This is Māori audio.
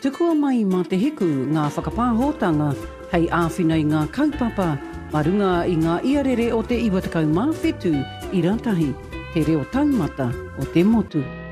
Tukua mai mā te heku ngā whakapāhotanga hei āwhina i ngā kaupapa, marunga i ngā iarere o te 20 mawhetu i Ratahi, te reo taumata o te motu.